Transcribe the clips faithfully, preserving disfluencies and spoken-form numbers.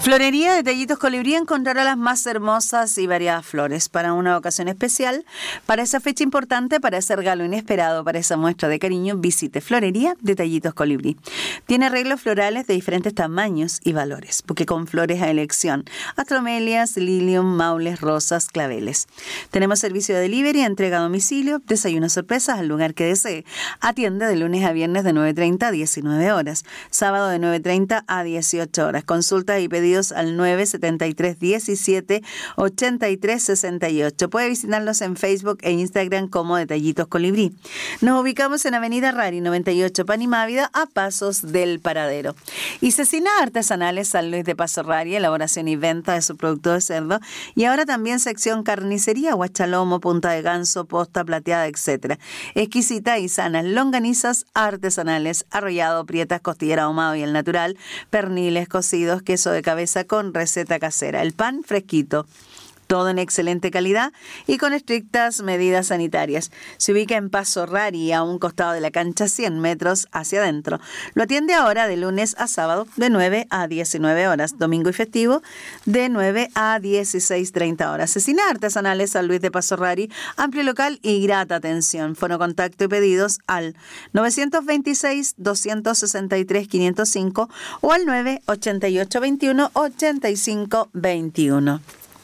Florería Detallitos Colibrí encontrará las más hermosas y variadas flores para una ocasión especial, para esa fecha importante, para ese regalo inesperado, para esa muestra de cariño. Visite Florería Detallitos Colibrí. Tiene arreglos florales de diferentes tamaños y valores, buque con flores a elección, astromelias, lilium, maules, rosas, claveles. Tenemos servicio de delivery, entrega a domicilio, desayuno sorpresas al lugar que desee. Atiende de lunes a viernes de nueve treinta a diecinueve horas, sábado de nueve treinta a dieciocho horas. Consultas y pedidos al nueve setenta y tres diecisiete ochenta y tres sesenta y ocho. Puede visitarlos en Facebook e Instagram como Detallitos Colibrí. Nos ubicamos en Avenida Rari noventa y ocho, Panimávida, a pasos del Paradero. Y Cecina Artesanales San Luis de Paso Rari, elaboración y venta de su producto de cerdo. Y ahora también sección carnicería, guachalomo, punta de ganso, posta plateada, etcétera. Exquisita y sanas longanizas artesanales, arrollado, prietas, costillera ahumado y el natural, perniles cocidos, queso de cabeza con receta casera, el pan fresquito. Todo en excelente calidad y con estrictas medidas sanitarias. Se ubica en Paso Rari, a un costado de la cancha, cien metros hacia adentro. Lo atiende ahora de lunes a sábado de nueve a diecinueve horas, domingo y festivo de nueve a dieciséis treinta horas. Cecina Artesanales San Luis de Paso Rari, amplio local y grata atención. Fono contacto y pedidos al nueve dos seis, dos seis tres, cinco cero cinco o al nueve ocho ocho dos uno, ocho cinco dos uno.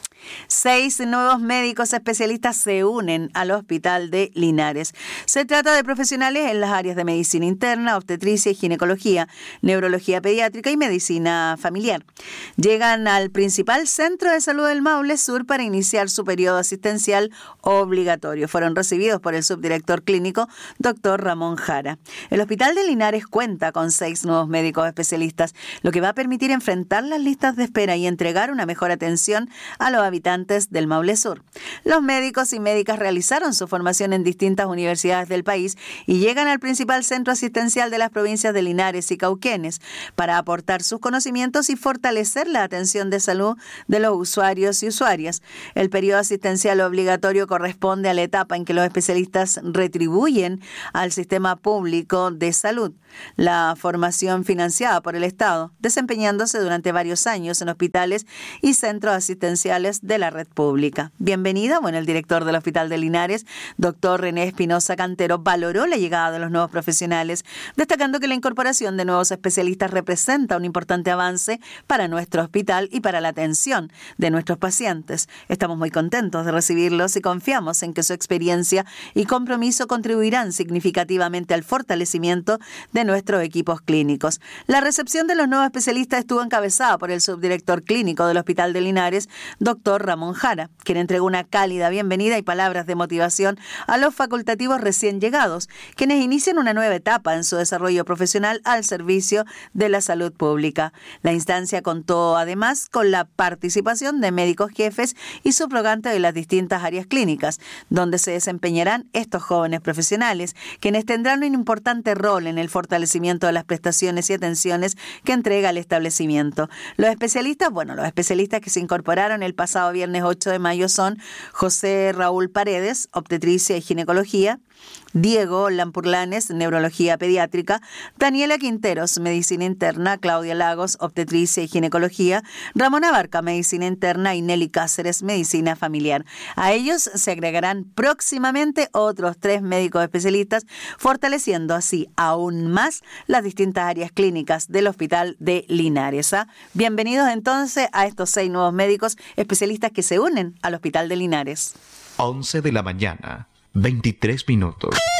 Seis nuevos médicos especialistas se unen al Hospital de Linares. Se trata de profesionales en las áreas de medicina interna, obstetricia y ginecología, neurología pediátrica y medicina familiar. Llegan al principal centro de salud del Maule Sur para iniciar su periodo asistencial obligatorio. Fueron recibidos por el subdirector clínico, doctor Ramón Jara. El Hospital de Linares cuenta con seis nuevos médicos especialistas, lo que va a permitir enfrentar las listas de espera y entregar una mejor atención a los habitantes del Maule Sur. Los médicos y médicas realizaron su formación en distintas universidades del país y llegan al principal centro asistencial de las provincias de Linares y Cauquenes para aportar sus conocimientos y fortalecer la atención de salud de los usuarios y usuarias. El periodo asistencial obligatorio corresponde a la etapa en que los especialistas retribuyen al sistema público de salud la formación financiada por el Estado, desempeñándose durante varios años en hospitales y centros asistenciales de la red pública. Bienvenida. Bueno, el director del Hospital de Linares, doctor René Espinosa Cantero, valoró la llegada de los nuevos profesionales, destacando que la incorporación de nuevos especialistas representa un importante avance para nuestro hospital y para la atención de nuestros pacientes. Estamos muy contentos de recibirlos y confiamos en que su experiencia y compromiso contribuirán significativamente al fortalecimiento de nuestros equipos clínicos. La recepción de los nuevos especialistas estuvo encabezada por el subdirector clínico del Hospital de Linares, doctor Ramón Jara, quien entregó una cálida bienvenida y palabras de motivación a los facultativos recién llegados, quienes inician una nueva etapa en su desarrollo profesional al servicio de la salud pública. La instancia contó además con la participación de médicos jefes y subrogantes de las distintas áreas clínicas, donde se desempeñarán estos jóvenes profesionales, quienes tendrán un importante rol en el fortalecimiento de las prestaciones y atenciones que entrega el establecimiento. Los especialistas, bueno, los especialistas que se incorporaron el pasado viernes ocho de mayo son José Raúl Paredes, obstetricia y ginecología, Diego Lampurlanes, neurología pediátrica, Daniela Quinteros, medicina interna, Claudia Lagos, obstetricia y ginecología, Ramón Abarca, medicina interna y Nelly Cáceres, medicina familiar. A ellos se agregarán próximamente otros tres médicos especialistas, fortaleciendo así aún más las distintas áreas clínicas del Hospital de Linares. ¿Ah? Bienvenidos entonces a estos seis nuevos médicos especialistas que se unen al Hospital de Linares. once de la mañana. veintitrés minutos.